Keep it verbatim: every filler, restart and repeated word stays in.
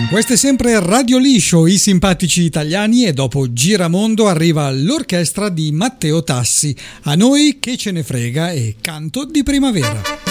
Questo è sempre Radio Liscio, i simpatici italiani, e dopo Giramondo arriva l'orchestra di Matteo Tassi. A noi che ce ne frega e Canto di primavera.